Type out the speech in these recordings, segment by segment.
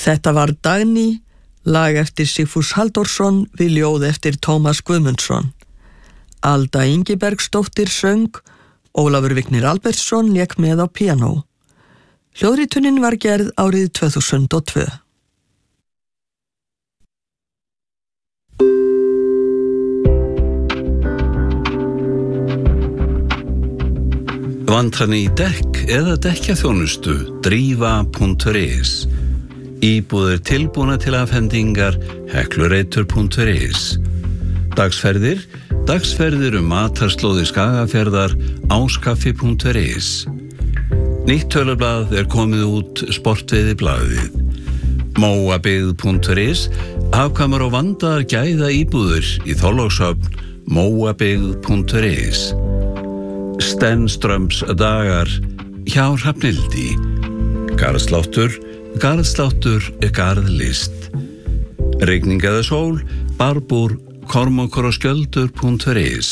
Þetta var Dagný, lag eftir Sigfús Halldórsson við ljóð eftir Tómas Guðmundsson. Alda Ingibergsdóttir söng, Ólafur Vignir Albertsson lék með á píanó. Hljóðritunin var gerð árið 2002. Vandræði í dekk eða dekkjaþjónustu, drífa.is. Íbúðir tilbúna til afhendingar, heklureitur.is. Dagsferðir matarslóði Skagafjarðar, áskaffi.is. Nýtt tölublað komið út, sportveiðiblaðið. Móabyggð.is. Hagkvæmar og vandaðar gæða íbúðir í Þorlákshöfn, móabyggð.is. Stenströms dagar hjá Hrafnildi. Garðsláttur garðlist. Rigning eða sól, barbúr, kormokor og skjöldur.is.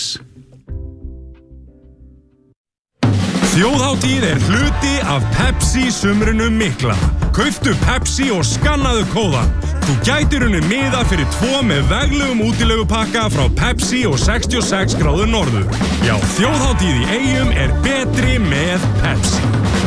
Þjóðhátíð hluti af Pepsi sumrinu mikla. Kauftu Pepsi og skannaðu kóðan. Þú gætir unnið miða fyrir 2 með veglegum útilegupakka frá Pepsi og 66 gráður norður. Já, þjóðhátíð í Eyjum betri með Pepsi.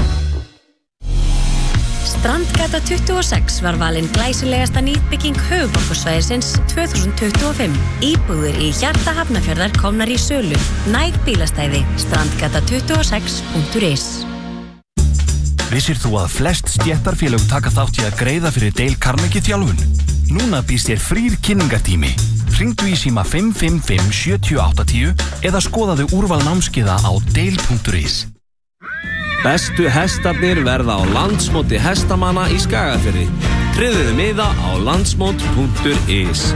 Strandgata 26 var valin glæsilegasta nýbygging höfuðborgarsvæðisins 2025. Íbúðir í hjarta Hafnarfjarðar komnar í sölu. Næg bílastæði. strandgata26.is. Vissir þú að flest stéttarfélög taka þátt í að greiða fyrir Dale Carnegie þjálfun? Núna býðst þér frýr kynningartími. Hringdu í síma 555 7810 eða skoðaðu úrval námskeiða á dale.is. Bestu hestarnir verða á landsmóti hestamanna í Skagafirði. Tryðuðu miða á landsmót.is.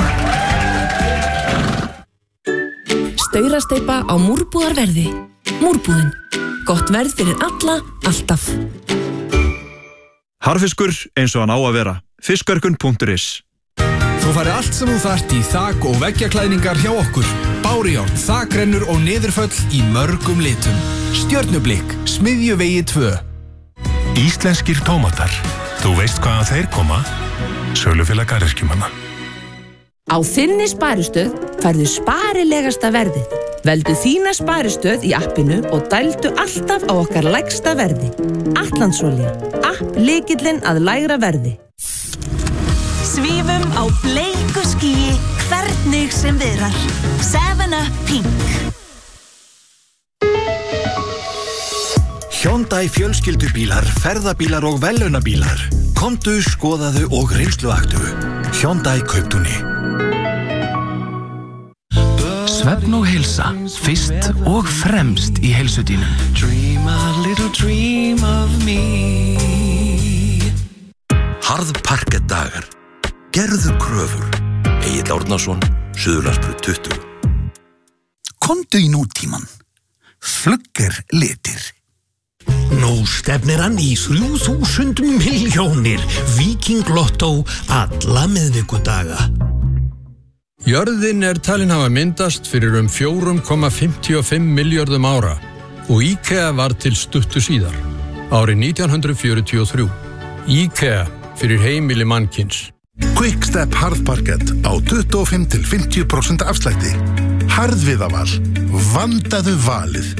Staurasteypa á múrbúðarverði. Múrbúðin. Gott verð fyrir alla, alltaf. Harfiskur eins og hann á að vera. Fiskarkun.is. Þú færi allt sem þú þarft í þak- og veggjaklæðningar hjá okkur. Bárujárn, þakrennur og niðurföll í mörgum litum. Stjörnublikk, Smiðjuvegi 2. Íslenskir tómatar. Þú veist hvaðan þeir koma? Sölufélag garðyrkjumanna. Á þinni sparistöð færðu sparilegasta verðið. Veldu þína sparistöð í appinu og dældu alltaf á okkar lægsta verði. Atlandsolía. App lykillinn að lægra verði. Svífum á bleiku skýi hvernig sem viðrar. 7up Pink. Hyundai fjölskyldubílar, ferðabílar og verðlaunabílar. Komdu, skoðaðu og reynsluaktu. Hyundai Kauptúni. Svefn og heilsa, fyrst og fremst í heilsudínum. Dream a little dream of me. Harðparkett dagar. Gerðu kröfur. Egill Árnason, Suðurlandsbraut 20. Komdu í nútíman. Flugger litir. Nú stefnir hann í 3.000 milljónir. Viking Lotto alla miðvikudaga. Jörðin talin hafa myndast fyrir 4,55 milljörðum ára og IKEA var til stuttu síðar, árið 1943. IKEA fyrir heimili mannkyns. Quickstep harðparkett á 25-50% afslætti. Harðviðaval. Vandaðu valið.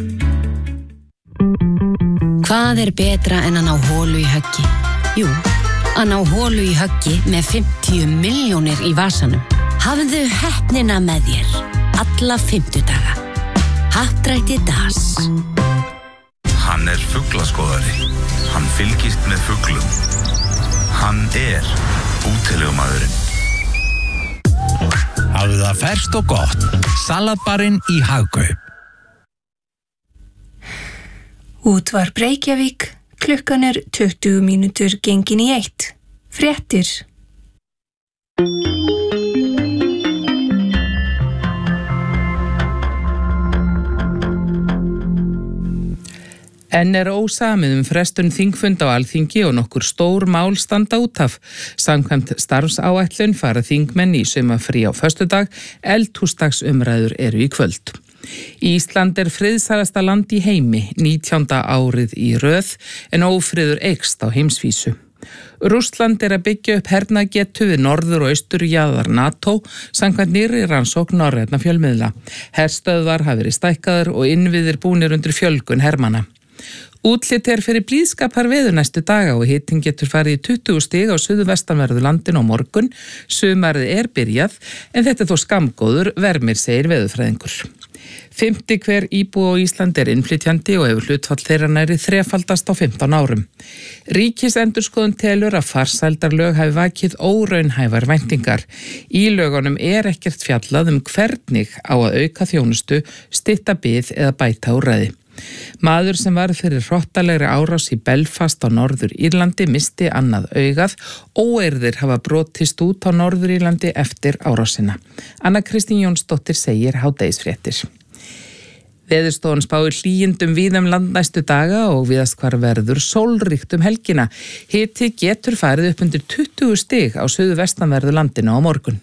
Hvað betra en að ná holu í höggi? Jú, að ná holu í höggi með 50 milljónir í vasanum. Hafðu heppnina með þér alla 50 daga. Happdrætti DAS. Hann fuglaskoðari. Hann fylgist með fuglum. Hann útilegumaðurinn. Hafðu það ferskt og gott. Salatbarinn í Hagkaup. Útvarp Reykjavík. Klukkan 20 mínútur gengin í 1. Fréttir. Enn ósamið frestun þingfund á Alþingi og nokkur stór mál standa út af. Samkvæmt starfsáætlun fara þingmenn í sumarfrí á föstudag, eldhúsdagsumræður eru í kvöld. Ísland friðsælasta land í heimi, 19. árið í röð, en ófriður eykst á heimsvísu. Rússland að byggja upp hernaðargetu við norður- og austurjaðar NATO samkvæmt nýrri rannsókn norrænna fjölmiðla. Herstöðvar hafa verið stækkaðar og innviðir búnir undir fjölgun hermanna. Útlit fyrir blíðskapar veður næstu daga og hitinn getur farið í 20 stig á suðvestanverðu landinu á morgun. Sumarið byrjað en þetta þó skammgóður vermir, segir veðurfræðingur. 50 hver íbúi á Íslandi innflytjandi og hefur hlutfall þeirra nærri þrefaldast á 15 árum. Ríkisendurskoðun telur að farsældarlög hafi vakið óraunhæfar væntingar. Í lögunum ekkert fjallað hvernig á að auka þjónustu, stytta bið eða bæta úrræði. Maður sem var fyrir hrottalegri árás í Belfast á Norður Írlandi misti annað augað. Óeirðir hafa brotist út á Norður Írlandi eftir árásina. Anna Kristín Jónsdóttir segir hádegisfréttir. Veðurstofan spáir hlýindum víðum land næstu daga og víðast hvar verður sólríkt helgina. Hiti getur farið upp undir 20 stig á suðvestanverðu landinu á morgun.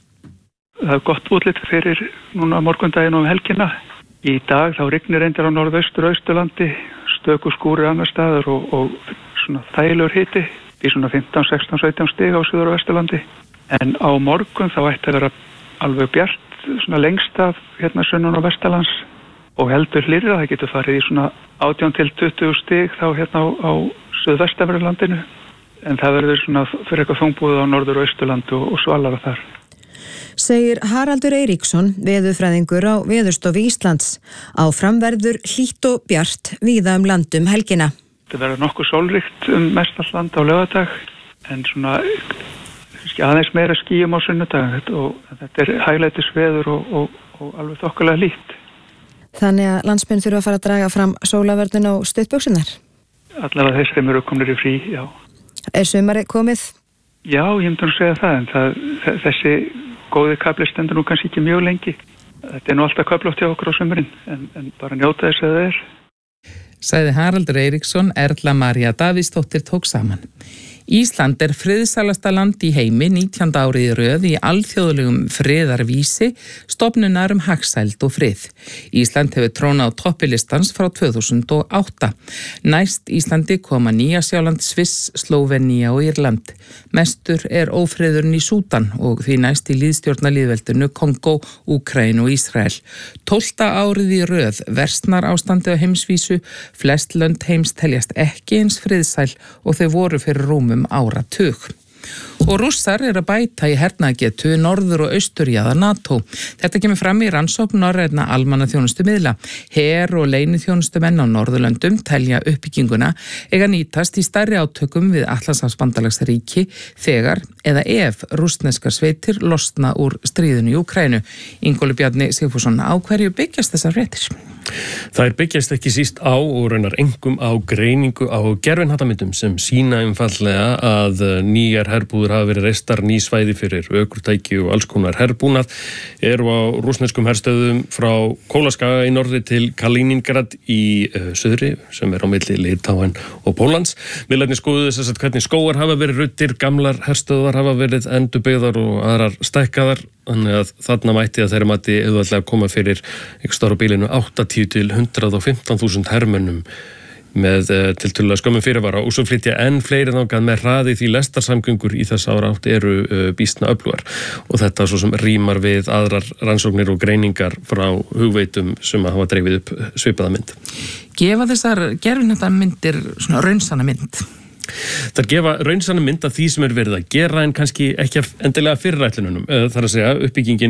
Það gott útlit fyrir núna morgundaginn og helgina. Í dag þá rignir reyndar á norðaustur og austurlandi, stöku skúrir annar staðar og svona þægilegur hiti í svona 15, 16, 17 stig á suður- og vesturlandi. En á morgun þá ætti að vera alveg bjart svona lengst af sunnan og vesturlands og heldur hlýrra, það getur farið í svona 18 til 20 stig þá á suðvestanverðu landinu. En það verður svona fyrir eitthvað þungbúið á norður- og austurland og svalara þar. Segir Haraldur Eiríksson, veðurfræðingur á Veðurstofu Íslands. Áfram verður hlýtt og bjart víða landum helgina. Það verður nokkuð sólríkt mestallt land á laugardag en svona aðeins meira skýjum á sunnudag og þetta hæglætisveður og alveg þokkalega hlýtt. Þannig að landsmenn þurfa að fara að draga fram sólavörðun og stuttbuxurnar? Allavega þeir sem eru komnir í frí, já. Sumarið komið? Já, ég myndi að segja það en þessi góði kafli stendur nú kannski ekki mjög lengi. Þetta nú alltaf kaflótt hjá okkur á sumrin en bara njóta þess að það Sagði Haraldur Eiríksson, Erla María Davíðsdóttir tók saman. Ísland friðsælasta land í heimi 19. árið í röð í alþjóðlegum friðarvísi stofnunar hagsæld og frið. Ísland hefur trónað á toppilistans frá 2008. Næst Íslandi koma Nýja-Sjáland, Sviss, Slóvenía og Írland. Mestur ófriðurinn í Súdan og því næst í lýðstjórnarlýðveldinu Kongó, Úkraínu og Ísrael. 12. árið í röð versnar ástandi á heimsvísu, flest lönd heims teljast ekki eins friðsæl og þau voru fyrir rúmum áratug. Og Rússar að bæta í hernaðargetu norður- og austurjaðar NATO. Þetta kemur fram í rannsókn norrænna almannaþjónustumiðla. Her- og leyniþjónustumenn á Norðurlöndum telja uppbygginguna eiga nýtast í stærri átökum við Atlantshafsbandalagsríki þegar eða ef rússneskar sveitir losna úr stríðinu í Úkraínu. Ingólfur Bjarni Sigfússon, á hverju byggjast þessar fréttir? Þær byggjast ekki síst á og raunar engum á greiningu á gervihnattamyndum sem sýna einfallega að nýjar herbúður hafa verið reistar, ný svæði fyrir ökurtæki og alls konar herbúnað eru á rússneskum herstöðum frá Kólaskaga í norðri til Kaliningrad í suðri sem á milli Litáen og Póllands. Miðlarnir skoðuðu þess að hvernig skógar hafa verið ruddir, gamlar herstöðvar hafa verið endurbyggðar og aðrar stækkaðar. Þannig að þarna mætti að þeirra mati auðveldlega koma fyrir ekki stóra bílinu 80 til 115.000 hermönnum með tiltölulega skömmum fyrirvara og svo flytja enn fleiri þangað með hraði því lestarsamgöngur í þess ára átt eru býsna öflugar og þetta svo sem rímar við aðrar rannsóknir og greiningar frá hugveitum sem að hafa dreifið upp svipaða mynd. Gefa þessar gervihnattamyndir svona raunsanna mynd? Það gefa raunsanna mynd af því sem verið að gera en kannski ekki endilega fyrirætlunum. Það að segja, uppbyggingin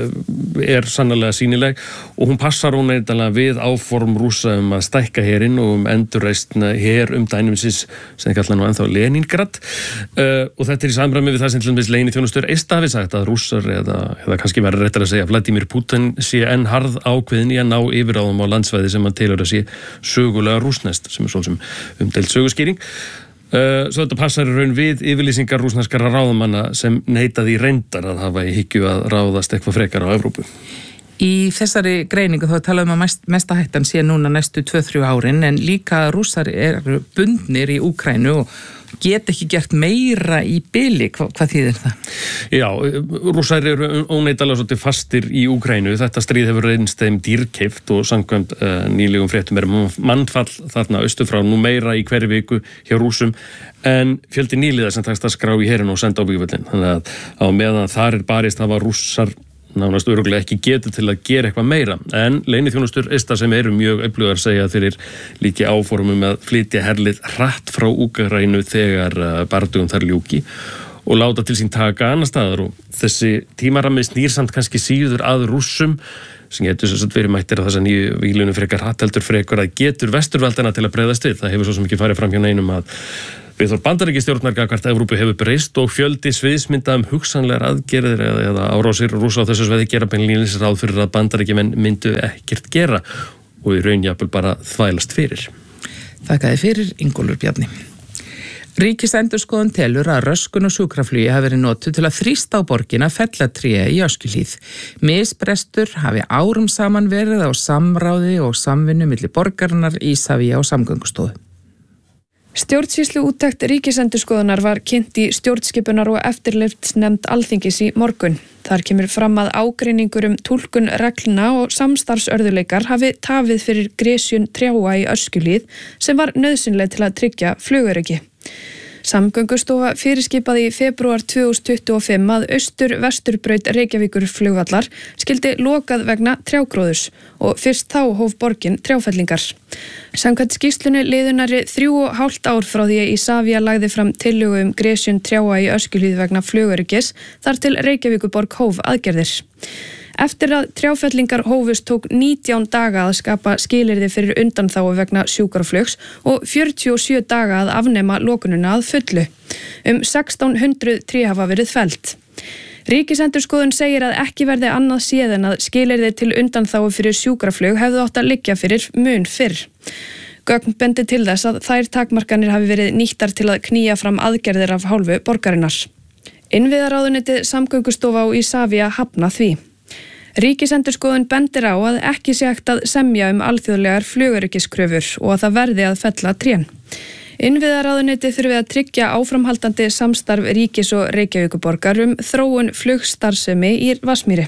sannarlega sýnileg og hún passar óneitanlega við áform Rússa að stækka herinn og endurreist her dæmisins sem kalla nú ennþá Leningrad og þetta í samræmi við það sem til dæmis leyniþjónustur eista hafi sagt að Rússar eða kannski verður réttar að segja Vladimir Putin sé enn harð ákveðin í að ná yfirráðum á landsvæði sem hann telur að sé sögulega rússneskt sem svo sem umdeild söguskýring. Svo þetta passar í raun við yfirlýsingar rússneskara ráðamanna sem neitaði reyndar að hafa í hyggju að ráðast eitthvað frekar á Evrópu. Í þessari greiningu þá talaðum að mesta hættan sé núna næstu 2-3 árin en líka rússar eru bundnir í Úkraínu og get ekki gert meira í bili, hvað þýðir það? Já, Rússar eru óneitanlega svolítið fastir í Úkraínu. Þetta stríð hefur reynst þeim dýrkeypt og samkvæmt nýlegum fréttum mannfall þarna austur frá nú meira í hverju viku hjá Rússum en fjöldi nýliða sem takst að skrá í herinn og senda á vígvöllin. Þannig að á meðan þar barist hafa Rússar nánast örugglega ekki getur til að gera eitthvað meira. En leyniþjónustur Ista sem eru mjög öflugar segja að þeir eru líki áformum að flytja herlið hratt frá Úkraínu þegar bardugum þar ljúki og láta til sín taka annar staðar og þessi tímarammi snýr samt kannski síður að Rússum sem getur þess að verið mættir að þessa nýju víglunum frekar hratt heldur frekar að getur vesturveldana til að bregðast við. Það hefur svo sem ekki farið fram hjá neinum að viðhorf bandaríkjastjórnar gagnvart Evrópu hefur breyst og fjöldi sviðsmynda hugsanlegar aðgerðir eða árásir Rússa á þessu svæði gera beinlínis ráð fyrir að bandaríkjamenn myndu ekkert gera og í raun jafnvel bara þvælast fyrir. Þakkaði fyrir Ingólfur Bjarni. Ríkisendurskoðun telur að röskun og sjúkraflugi hafi verið notuð til að þrýsta á borgina Fellatré í Öskjuhlíð. Misbrestur hafi árum saman verið á samráði og samvinnu milli borgarinnar, Isavia og Samgöngustofu. Stjórnsýslu úttekt Ríkisendurskoðunar var kynnt í stjórnskipunar- og eftirlitsnefnd Alþingis í morgun. Þar kemur fram að ágreiningur túlkun reglna og samstarfsörðuleikar hafi tafið fyrir gresjun trjáa í Öskjuhlíð sem var nauðsynleg til að tryggja flugöryggi. Samgöngustofa fyrirskipaði í febrúar 2025 að austur-vesturbraut Reykjavíkur flugvallar skildi lokað vegna trjágróðurs og fyrst þá hóf borgin trjáfellingar. Samkvæmt skýrslunni liðu nærri 3,5 ár frá því að Isavia lagði fram tillögu gresjun trjáa í Öskjuhlíð vegna flugöryggis þar til Reykjavíkurborg hóf aðgerðir. Eftir að trjáfellingar hófust tók 19 daga að skapa skilyrði fyrir undanþágu vegna sjúkraflugs og 47 daga að afnema lokununa að fullu. 1600 tré hafa verið fellt. Ríkisendurskoðun segir að ekki verði annað séð en að skilyrði til undanþágu fyrir sjúkraflug hefðu átt að liggja fyrir mun fyrr. Gögn bendi til þess að þær takmarkanir hafi verið nýttar til að knýja fram aðgerðir af hálfu borgarinnar. Innviðaráðuneytið, Samgöngustofa og Isavia hafna því. Ríkisendurskoðun bendir á að ekki sé hægt að semja alþjóðlegar flugöryggiskröfur og að það verði að fella trén. Innviðaráðuneytið þurfi að tryggja áframhaldandi samstarf ríkis og Reykjavíkurborgar þróun flugstarfsemi í Vatnsmýri.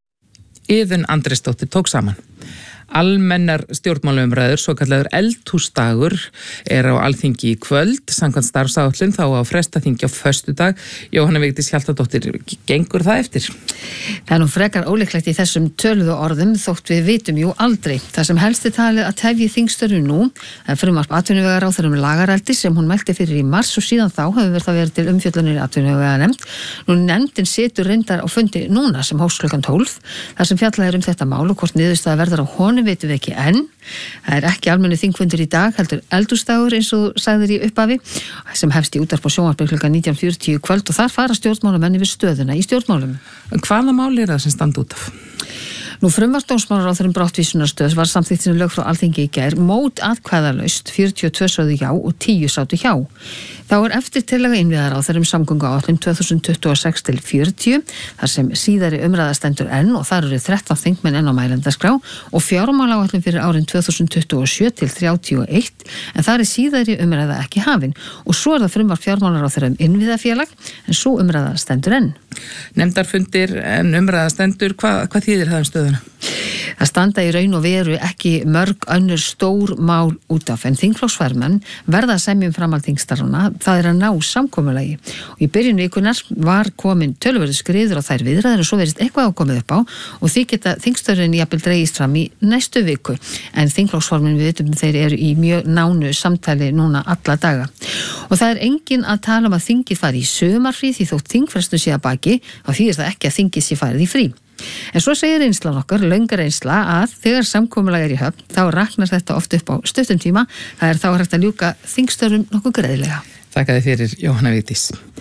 Iðunn Andrésdóttir tók saman. Almennar stjórnmálaumræður, svo kallaður eldhúsdagur, á Alþingi í kvöld. Samkvæmt starfsáætlun þá á frestaþingi á föstudag. Jóhanna Vigdís Hjaltadóttir, gengur það eftir? Það nú frekar ólíklegt í þessum töluðu orðum þótt við vitum jú aldrei. Það sem helst talið að tefji þingstörfu nú er frumvarp atvinnuvegaráðherra lagareldi sem hún mælti fyrir í mars og síðan þá hefur það verið til umfjöllunir atvinnuveganefnd. Nú nefndin situr reyndar á fundi núna sem hófst klukkan 12 þar sem fjallað um þetta mál og hvort niðurstaða verður á honum veitum við ekki enn. Það ekki almennu þingfundur í dag, heldur eldhúsdagur eins og sagðir í upphafi sem hefst í útvarp og sjónvarpi klukkan 19:40 kvöld og þar fara stjórnmálamenn yfir stöðuna í stjórnmálum. Hvaða mál það sem standa út af? Nú frumvarp dómsmálaráðherra brottvísunarstöðs var samþykkt sem lög frá Alþingi í gær mót atkvæðalaust, 42 sögðu já og 10 sátu hjá. Þá eftir tillaga innviðaráðherra samgönguáætlun 2026 til 40 þar sem síðari umræða stendur enn og þar eru 13 þingmenn enn á mælendaskrá og fjármálaáætlun fyrir árin 2027 til 31 en þar síðari umræða ekki hafin og svo það frumvarp fjármálaráðherra innviðafélag en svo umræða stendur enn. Nefndarfundir en umræða stendur, hvað þýðir það stöðuna? Það standa í raun og veru ekki mörg önnur stór mál út af en þingflokksformenn verða að semja framhald þingstarfana, það að ná samkomulagi og í byrjun vikunar var komin töluverður skriður á þær viðræður og svo verðist eitthvað ákomið upp á og því geta þingstörfin jafnvel dregist fram í næstu viku en þingflokksformenn við vitum þeir eru í mjög nánu samtali núna alla daga og það engin að tala að þingið fari í sumarfrí því þótt þingfrestu sé að baki þá þýðir það ekki að þingið sé farið í frí. En svo segir reynslan okkar, löngar reynsla að þegar samkomulag í höfn þá raknar þetta oft upp á stuttum tíma það þá hægt að ljúka þingstörfum nokkuð greiðlega. Þakkaði fyrir Jóhanna Vigdís.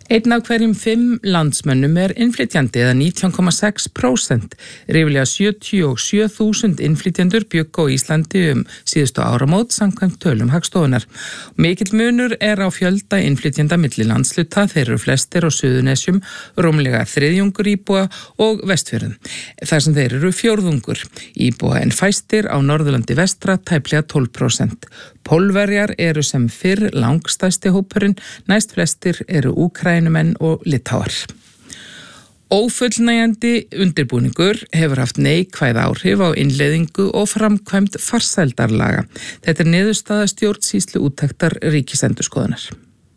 Einn af hverjum 5 landsmönnum innflytjandi eða 19,6%. Ríflega 77.000 innflytjendur bjuggu á Íslandi síðustu áramót samkvæmt tölum Hagstofunnar. Mikill munur á fjölda innflytjenda milli landsluta, þeir eru flestir á Suðurnesjum, rúmlega 3/3 íbúa og Vestfjörðum. Þar sem þeir eru 4/4 íbúa en fæstir á Norðurlandi vestra tæplega 12%. Pólverjar eru sem fyrr langstæsti hópurinn, næst flestir eru Úkraínumenn og Litáar. Ófullnægjandi undirbúningur hefur haft neikvæð áhrif á innleiðingu og framkvæmd farsældarlaga. Þetta niðurstaða stjórnsýslu úttektar Ríkisendurskoðunar.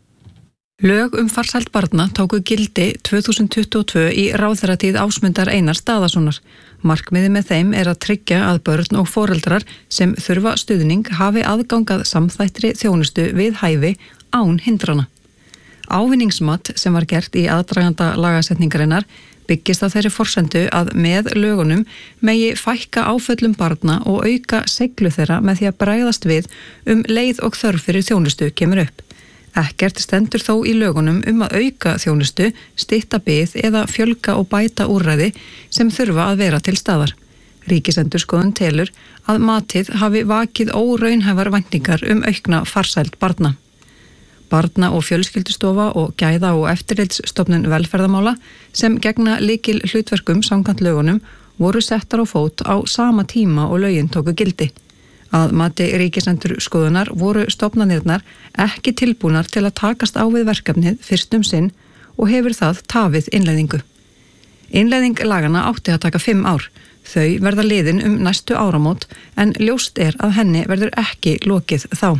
Lög farsæld barna tóku gildi 2022 í ráðherratíð Ásmundar Einars Daðasonar. Markmiðið með þeim að tryggja að börn og foreldrar sem þurfa stuðning hafi aðgangað samþættri þjónustu við hæfi án hindrana. Ávinningsmat sem var gert í aðdraganda lagasetningarinnar byggist á þeirri forsendu að með lögunum megi fækka áföllum barna og auka seiglu þeirra með því að bregðast við leið og þörf fyrir þjónustu kemur upp. Ekkert stendur þó í lögunum að auka þjónustu, stytta bið eða fjölga og bæta úrræði sem þurfa að vera til staðar. Ríkisendurskoðun telur að matið hafi vakið óraunhæfar væntingar aukna farsæld barna. Barna- og fjölskyldustofa og Gæða- og eftirlitsstofnun velferðamála sem gegna lykil hlutverkum samkvæmt lögunum voru settar á fót á sama tíma og lögin tóku gildi. Að mati Ríkisendurskoðunar voru stofnanirnar ekki tilbúnar til að takast á við verkefnið fyrst sinn og hefur það tafið innleiðingu. Innleiðing lagana átti að taka 5 ár. Þau verða liðin næstu áramót en ljóst að henni verður ekki lokið þá.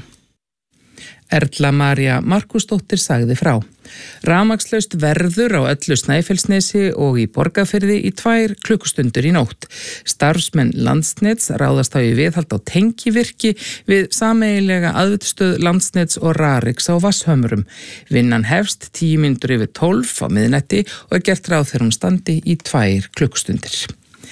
Erla María Markúsdóttir sagði frá. Rafmagnslaust verður á öllu Snæfellsnesi og í Borgarfirði í 2 klukkustundir í nótt. Starfsmenn Landsnets ráðast á í viðhald á tengivirki við sameiginlega aðvitusstöð Landsnets og Rariks á Vatnshömrum. Vinnan hefst 10:12 á miðnætti og gert ráð þegar hún standi í 2 klukkustundir.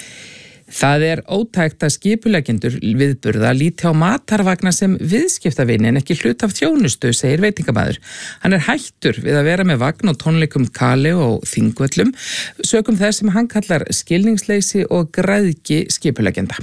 Það ótækt að skipuleggjendur viðburða líti á matarvagna sem viðskiptavini en ekki hlut af þjónustu, segir veitingamaður. Hann hættur við að vera með vagn og tónleikum Kali og Þingvöllum, sökum þess sem hann kallar skilningsleysi og græðgi skipuleggjenda.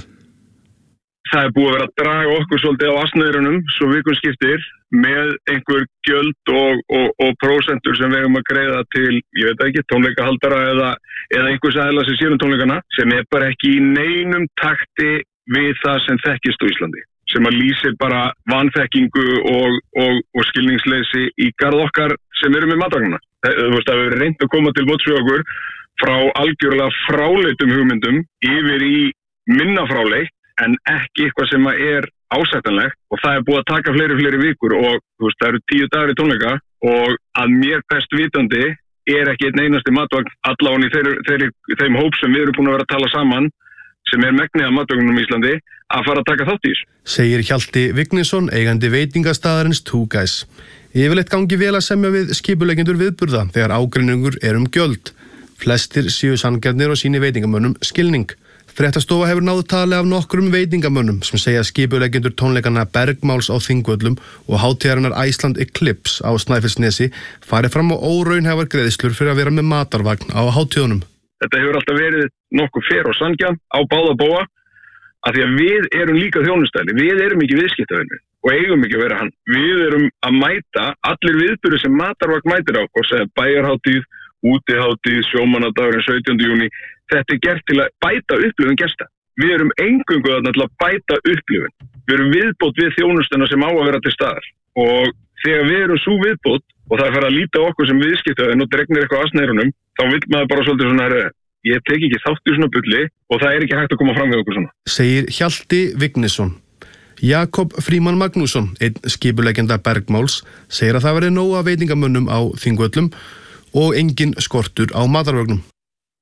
Það búið að vera að draga okkur svolítið á asnaðurunum svo vikum skiptir með einhver gjöld og prósentur sem við eigum að greiða til, ég veit ekki, tónleikahaldara eða einhvers aðila sem sér tónleikana sem bara ekki í neinum takti við það sem þekkist á Íslandi. Sem að lýsir bara vanþekkingu og skilningsleysi í garð okkar sem eru með matvagnana. Þú veist að við erum reynt að koma til móts við okkur frá algjörlega fráleitum hugmyndum yfir í minna fráleit en ekki eitthvað sem ásættanlegt og það búið að taka fleiri vikur og þú veist, það eru 10 dagar í tónleika og að mér best vitandi ekki einn einasti matvagn allavega í þeim hóp sem við erum búin að vera að tala saman sem megnið af matvagnum í Íslandi að fara að taka þátt í þessu. Segir Hjalti Vignisson, eigandi veitingastaðarins Two Guys. Yfirleitt gangi vel að semja við skipuleggjendur viðburða þegar ágreiningur gjöld. Flestir séu sanngjarnir og síni veitingamönnum skilning. Fréttastofa hefur náð tali af nokkrum veitingamönnum sem segja skipuleggjendur tónleikana Bergmáls á Þingvöllum og hátíðarinnar Iceland Eclipse á Snæfellsnesi farið fram á óraunhæfar greiðslur fyrir að vera með matarvagn á hátíðunum. Þetta hefur alltaf verið nokkuð fer og sanngjarnt á báða bóga af því að við erum líka þjónustæli. Við erum ekki viðskiptavinir og eigum ekki að vera hann. Við erum að mæta allir viðburðir sem matarvagn mætir á, hvort sem bæjarhátíð, útihátíð, sjómannadagurinn 17. júní. Þetta gert til að bæta upplifun gesta. Við erum eingöngu þarna til að bæta upplifun. Við erum viðbót við þjónustuna sem á að vera til staðar. Og þegar við erum svo viðbót og það fer að líta okkur sem viðskiptavinir og dregnir eitthvað asneirunum, þá vill maður bara svolítið svona ég tek ekki þátt í svona bulli og það ekki hægt að koma fram við okkur svona. Segir Hjalti Vignisson. Jakob Frímann Magnússon, einn skipuleggjenda Bergmáls, segir að það verði nóg af veitingamönnum á Þingvöllum og engin skortur á matarvögnum.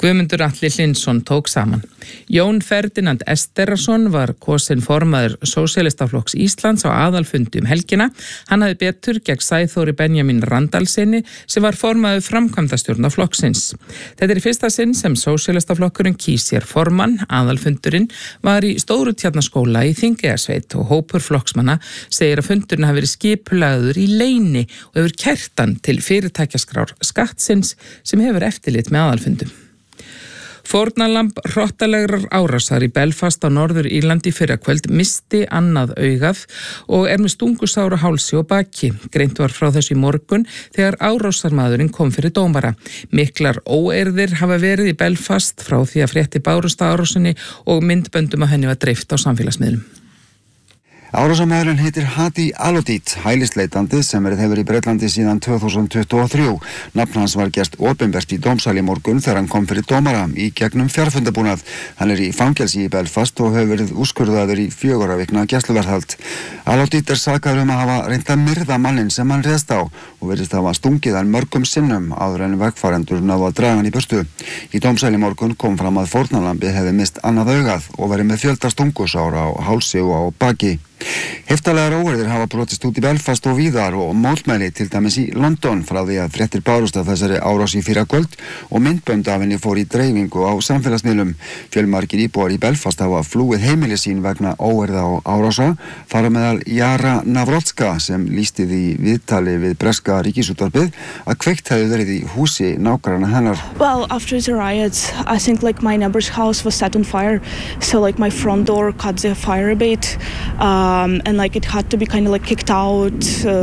Guðmundur Atli Hlynsson tók saman. Jón Ferdinand Esterason var kosinn formaður Sósíalistaflokks Íslands á aðalfundi helgina. Hann hafði betur gegn Sæþóri Benjamin Randalsinni sem var formaður framkvæmdastjórnar flokksins. Þetta í fyrsta sinn sem Sósíalistaflokkurinn kýs sér formann. Aðalfundurinn var í Stórutjarnaskóla í Þingeyjarsveit og hópur flokksmanna segir að fundurinn hafi verið skipulagður í leyni og hefur kertan til fyrirtækjaskrár skattsins sem hefur eftirlit með aðalfundum. Fórnarlamb hrottalegrar árásar í Belfast á Norður Írlandi fyrrakvöld misti annað augað og með stungusár á hálsi og baki. Greint var frá þessu í morgun þegar árásarmaðurinn kom fyrir dómara. Miklar óeirðir hafa verið í Belfast frá því að frétti bárust af árásinni og myndböndum af henni var dreift á samfélagsmiðlum. Árásarmaðurinn heitir Hadi Alodit, hælisleitandi sem hefur í Bretlandi síðan 2023. Nafn hans var gert opinbert í dómsal í morgun þegar hann kom fyrir dómara í gegnum fjarfundabúnað. Hann í fangelsi í Belfast og hefur verið úrskurðaður í 4 vikna gæsluvarðhald. Alodit sakaður að hafa reynt að myrða mannin sem hann réðst á og virðist hafa stungið hann mörgum sinnum áður en vegfarendur náðu að draga hann í burtu. Í dómsal í morgun kom fram að fórnarlambið hefði mist annað augað og verið með fjölda stungusára á hálsi og á baki. Heftalegar óeirðir hafa brotist út í Belfast og víðar og mótmæli til dæmis í London frá því að fréttir bárust af þessari árás í fyrrakvöld og myndbönd af henni fór í dreifingu á samfélagsmiðlum. Fjölmargir íbúar í Belfast hafa flúið heimili sín vegna óeirða og árása, þar á meðal Jara Navrotska sem lýsti því viðtali við breska ríkisútvarpið að kveikt hefði verið í húsi nágranna hennar. Well, after the riots, I think my neighbor's house was set on fire, so my front door caught the fire a bit. And it had to be kicked out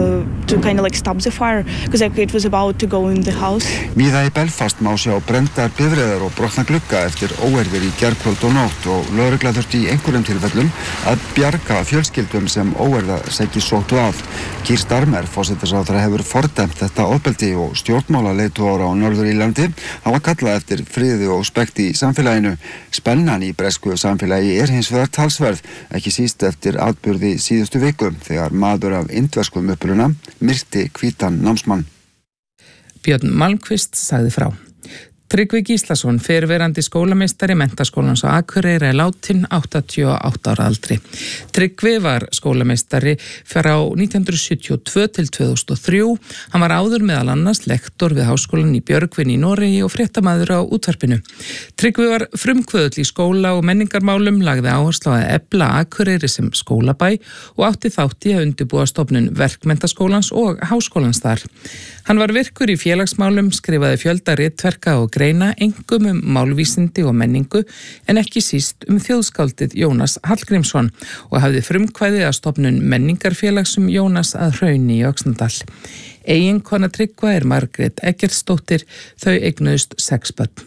to stop the fire because it was about to go in the house. Víða í Belfast má sjá brenndar bifreiðar og brotna glugga eftir óeirðir í gærkvöld og nótt og lögregla þurfti í einhverjum tilfellum að bjarga fjölskyldum sem óeirða seggi sóttu af. Keir Starmer, forsætisráðherra, hefur fordæmt þetta ofbeldi og stjórnmálaleiðtogar á Norður Írlandi hafa kallað eftir friði og spekti í samfélaginu. Spennan í bresku samfélagi hins vegar talsverð, ekki síst eftir atburði síðustu viku þegar maður af indverskum uppruna myrti hvítan námsmann. Björn Malmqvist sagði frá. Tryggvi Gíslason, fyrrverandi skólameistari Menntaskólans á Akureyri látinn 88 ára aldri. Tryggvi var skólameistari frá 1972 til 2003. Hann var áður meðal annars lektor við háskólan í Björgvin í Noregi og fréttamaður á útvarpinu. Tryggvi var frumkvöðull í skóla og menningarmálum, lagði áherslu á að efla Akureyri sem skólabæ og átti þátt í að undirbúa stofnun Verkmenntaskólans og háskólans þar. Hann var virkur í félagsmálum, skrifaði fjölda ritverka og greina einkum málvísindi og menningu en ekki síst þjóðskáldið Jónas Hallgrímsson og hafði frumkvæði að stofnun menningarfélags Jónas að Hrauni í Öxnadal. Eiginkona Tryggva Margrét Eggertsdóttir, þau eignuðust 6 börn.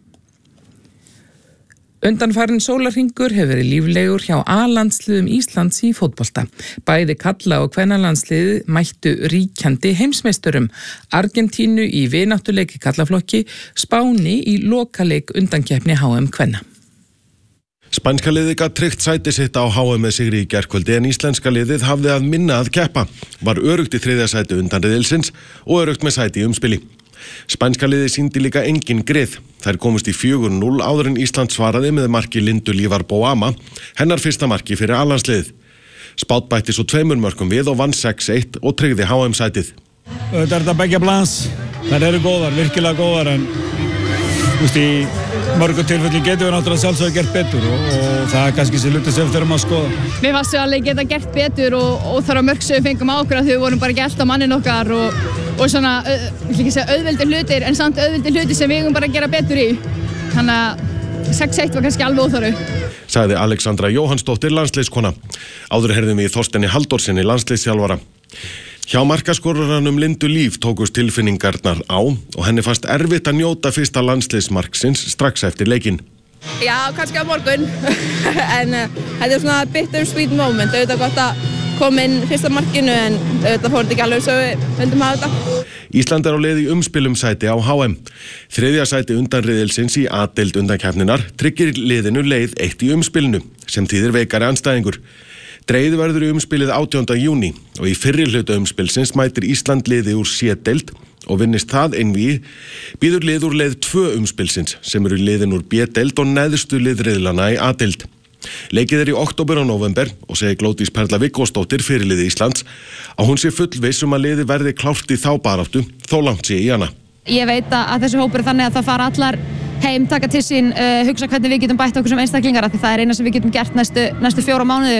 Undanfarinn sólarhringur hefur verið líflegur hjá A-landsliðum Íslands í fótbolta. Bæði kalla- og kvennalandsliðið mættu ríkjandi heimsmeisturum, Argentínu í vináttuleik í kallaflokki, Spáni í lokaleik undankeppni HM kvenna. Spænska liðið gat tryggt sæti sitt á HM með sigri í gærkvöldi en íslenska liðið hafði að minna að keppa, var örugt í 3. sæti undan riðilsins og örugt með sæti í umspili. Spænska liðið sýndi líka engin grið. Þær komust í 4-0 áður en Ísland svaraði með marki Lindu Lífar Boama, hennar fyrsta marki fyrir A-landsliðið. Spát bætti svo 2 mörkum við og vann 6-1 og tryggði HM-sætið. Þetta er begge plans. Þær eru góðar, virkilega góðar, en í mörgum tilfellum getum við náttúrulega sjálfsögðu gert betur og það er kannski sem hluti sem við þurfum að skoða. Mér fannst við alveg geta gert betur og þar á mörg sem við fengum á okkur að við vorum bara ekki elda mannin okkar og svona, ég vil ekki segja auðveldir hlutir en samt auðveldir hlutir sem við eigum bara að gera betur í. Þannig að 6-1 var kannski alveg óþarfu. Sagði Alexandra Jóhannsdóttir landsliðskona. Áður heyrðum við í Þorsteini Halldórsinni landsliðsþjálfara. Hjá markaskoraranum Lindu Líf tókust tilfinningarnar á og henni fannst erfitt að njóta fyrsta landsliðsmarksins strax eftir leikinn. Já, kannski á morgun, en þetta er svona bittersweet moment. Auðvitað gott að koma inn fyrsta markinu en auðvitað fór þetta ekki alveg svo við höldum hafa þetta. Ísland er á leið í umspilum sæti á HM. 3. sæti undan riðilsins í A-deild undankeppninnar tryggir liðinu leið 1 í umspilinu sem þýðir veikari andstæðingur. Dregið verður í umspilið 18. júní og í fyrri hluta umspilsins mætir Ísland liði úr C-deild og vinnist það einvígi býður lið úr leið 2 umspilsins sem eru liðin úr B-deild og neðstu liðriðlana í A-deild. Leikið í október og nóvember og segir Glódís Perla Viggósdóttir fyrirliði Íslands að hún sé fullviss að liði verði klárt í þá baráttu þó langt sé í hana. Ég veit að þessi hópur er þannig að það fara allar heim, taka til sín, hugsa hvernig við getum bætt okkur sem einstaklingar, því það er eina sem við getum gert næstu 4 mánuði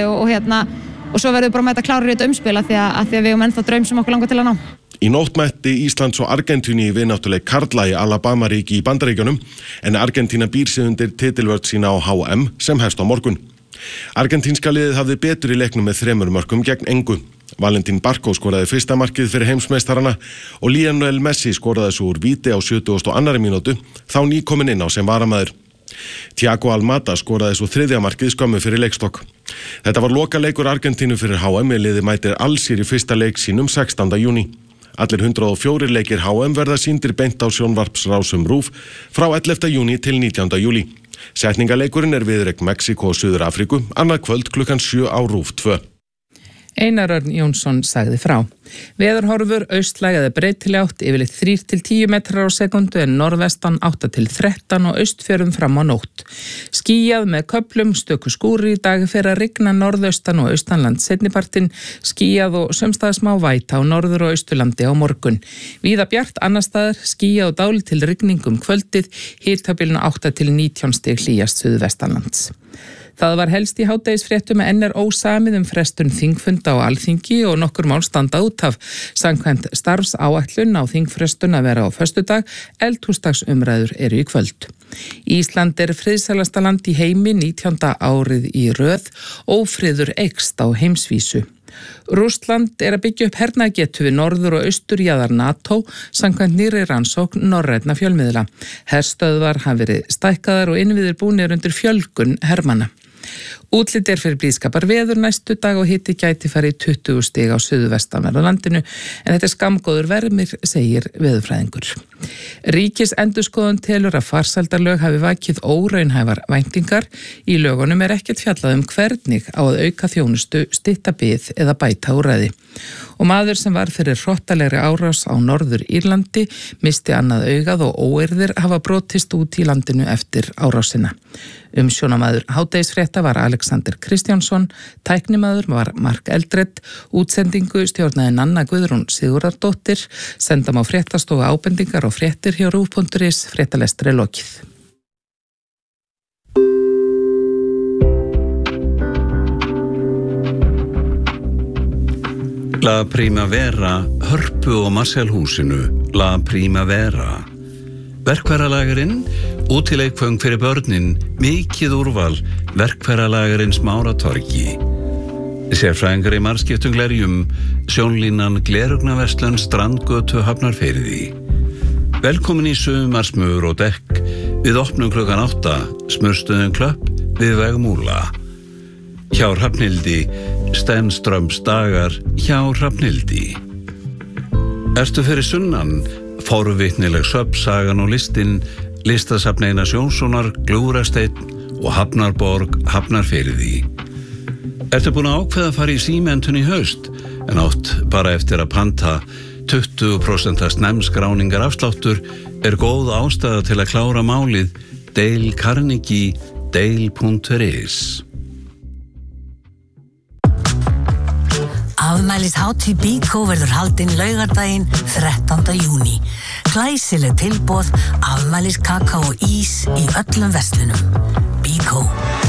og svo verðum við bara að mæta klárir í þetta umspil af því að við eigum ennþá draum sem okkur langar til að ná. Í nótt mætti Íslands og Argentínu í vináttuleik karla í Alabama-ríki í Bandaríkjunum en Argentína býr sig undir titilvörn sína á HM sem hefst á morgun. Argentínska liðið hafði betur í leiknum með 3 mörkum gegn engu. Valentín Barco skoraði fyrsta markið fyrir heimsmeistarana og Lionel Messi skoraði svo úr víti á 72. mínútu, þá nýkominn inn á sem varamaður. Thiago Almada skoraði svo 3. markið skömmu fyrir leikstokk. Þetta var lokaleikur Argentínu fyrir HM, liðið mætir Alsír í fyrsta leik sínum 16. júní. Allir 104 leikir HM verða sýndir beint á sjónvarpsrásum RÚV frá 11. júní til 19. júlí. Setningaleikurinn er viðureign Mexíkó og Suður Afríku, annað kvöld klukkan 7 á RÚV 2. Einar Örn Jónsson sagði frá. Veðurhorfur austlæg eða breytileg átt yfirleitt 3-10 metrar á sekundu en norðvestan 8-13 og austfjörðum fram á nótt. Skýjað með köflum, stöku skúri í dag fer að rigna norðaustan og austanland seinnipartinn, skýjað og sumstaðar smá væta á norður og austurlandi á morgun. Víða bjart annar staðar, skýjað og dálítil rigning kvöldið, hitabilinu 8-19 stig hlýjast suðvestanlands. Það var helst í hádegisfréttum að enn er ósamið frestun þingfunda á Alþingi og nokkur mál standa út af. Samkvæmt starfsáætlun á þingfrestun að vera á föstudag, eldhúsdagsumræður eru í kvöld. Ísland er friðsælasta land í heimi 19. árið í röð, ófriður eykst á heimsvísu. Rússland er að byggja upp hernaðargetu við norður og austurjaðar NATO samkvæmt nýrri rannsókn norrænna fjölmiðla. Herstöðvar hafa verið stækkaðar og innviðir búnir undir fjölgun hermanna. Útlit er fyrir blíðskapar veður næstu dag og hiti gæti farið 20 stig á suðvestanverðu landinu en þetta er skammgóður vermir, segir veðurfræðingur. Ríkisendurskoðun telur að farsældarlög hafi vakið óraunhæfar væntingar. Í lögunum er ekkert fjallað hvernig á að auka þjónustu, stytta bið eða bæta úrræði. Og maður sem var fyrir hrottalegri árás á Norður Írlandi misti annað augað og óeirðir hafa brotist út í landinu eftir árásina. Umsjónamaður hádegisfrétta var Alexander Kristjánsson, tæknimaður var Mark Eldred, útsendingu stjórnaði Nanna Guðrún Sigurðardóttir, sendam á fréttastofu ábendingar og fréttir hjá RÚV.is, fréttalestri lokið. La Primavera, Hörpu og Marselhúsinu, La Primavera. Verkfæralagerinn, útileikföng fyrir börnin, mikið úrval, verkfæralagerinn Smáratorgi. Sérfræðingar í margskiptum glerjum, sjónlínan Glerugnaverslun Strandgötu Hafnarfirði. Velkomin í sumarsmur og dekk, við opnum klukkan 8, smurstöðum Klöpp við veg Múla. Hjá Hrafnhildi, Stenströms dagar hjá Hrafnhildi. Ertu fyrir sunnan? Forvitnileg söfnsagan og listin, listasafn Einars Jónssonar, Gljúfrasteinn og Hafnarborg, Hafnarfirði. Ertu búin að ákveða að fara í símentun í haust, en átt bara eftir að panta 20% snemskráningar afsláttur er góð ástæða til að klára málið Dale Carnegie, dale.is. Afmælishátíð Bíkó verður haldin laugardaginn 13. júní. Glæsileg tilboð, afmæliskaka og ís í öllum verslunum. Bíkó.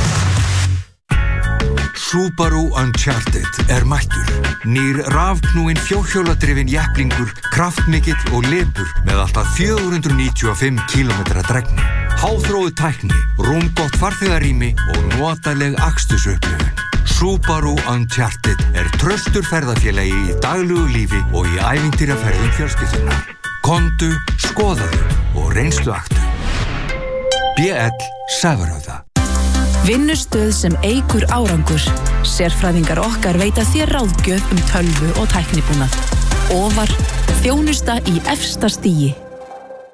Subaru Uncharted er mættur. Nýr rafknúinn fjórhjóladrifinn jepplingur, kraftmikill og lipur með alltaf 495 km dregni. Háþróuð tækni, rúmgott farþegarými og notaleg akstursupplifun. Subaru Uncharted er traustur ferðafélagi í daglugu lífi og í ævintýraferðum fjölskyldunar. Komdu, skoðaðu og reynsluaktu. BL Sævarhöfða. Vinnustöð sem eykur árangur. Sérfræðingar okkar veita þér ráðgjöf tölvu og tæknibúnað. Ofar, þjónusta í efsta stigi.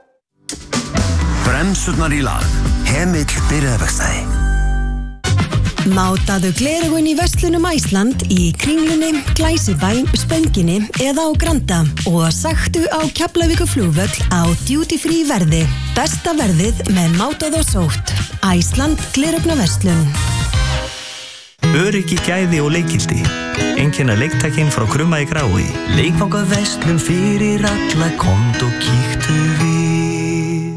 Bremsurnar í lag. Hemill byrjaðverkstæði. Mátaðu gleraugun í verslunum Æsland í Kringlunni, Glæsibæ, Spönginni eða á Granda og sagtu á Keflavíkurflugvöll á duty free verði. Besta verðið með mátað og sótt. Æsland gleraugnarverslun. Öryggi, gæði og leikildi. Einkenna leiktækin frá Krumma í Grái. Leikfangaverslun fyrir alla, komdu og kíktu við.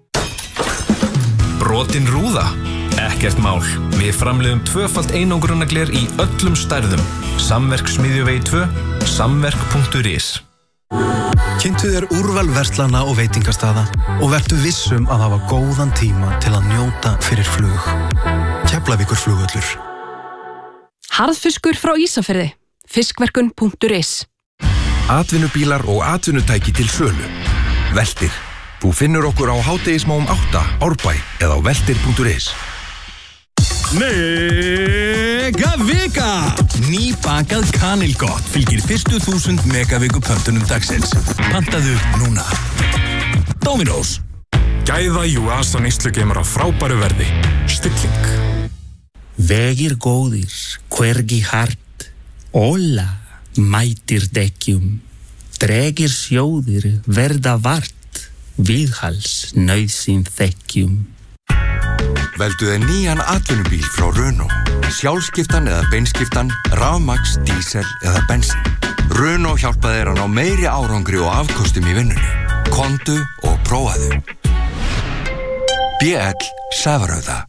Brotin rúða? Ekkert mál. Við framleiðum 2-falt einangrunargler í öllum stærðum. Samverk Smiðjuvegi 2, samverk.is. Kynntu þér úrval verslana og veitingastaða og vertu vissum að hafa góðan tíma til að njóta fyrir flug. Keflavíkurflugvöllur. Harðfiskur frá Ísafirði. Fiskverkun.is. Atvinnubílar og atvinnutæki til sölu. Veltir. Þú finnur okkur á hádegismóum 8, Árbæ eða á veltir.is. Mega vika! Nýbakað kanilgott fylgir fyrstu 1000 megaviku pöntunum dagsins. Pantaðu núna. Dominos. Gæða Juasa neyslugeimar á frábæru verði. Stilling. Vegir góðir, hvergi hart. Óla, mætir dekkjum. Dregir sjóðir, verða vart. Viðhals, nauðsyn þekkjum. Veldu þér nýjan atvinnubíl frá Renault. Sjálfskiptan eða beinskiptan, rafmagns, dísel eða bensin. Renault hjálpa þér að ná meiri árangri og afkostum í vinnunni. Komdu og prófaðu. BL Sævarauða.